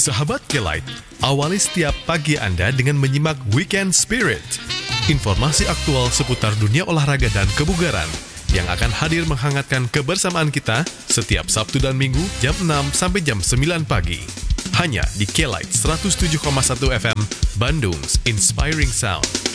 Sahabat K-Lite, awali setiap pagi Anda dengan menyimak Weekend Spirit. Informasi aktual seputar dunia olahraga dan kebugaran yang akan hadir menghangatkan kebersamaan kita setiap Sabtu dan Minggu jam 6 sampai jam 9 pagi. Hanya di K-Lite 107,1 FM, Bandung's Inspiring Sound.